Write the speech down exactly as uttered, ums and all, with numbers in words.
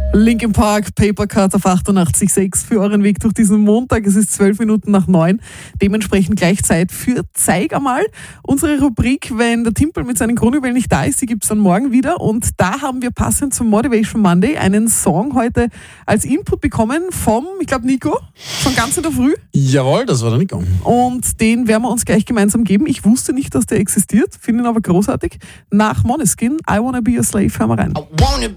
Linkin Park, Papercut auf achtundachtzig Komma sechs für euren Weg durch diesen Montag. Es ist zwölf Minuten nach neun. Dementsprechend gleich Zeit für Zeig einmal. Unsere Rubrik, wenn der Timpel mit seinen Kronjuwelen nicht da ist, die gibt es dann morgen wieder. Und da haben wir passend zum Motivation Monday einen Song heute als Input bekommen vom, ich glaube, Nico, schon ganz in der Früh. Jawohl, das war der Nico. Und den werden wir uns gleich gemeinsam geben. Ich wusste nicht, dass der existiert, finde ihn aber großartig. Nach Måneskin, I Wanna Be a Slave, hören wir rein.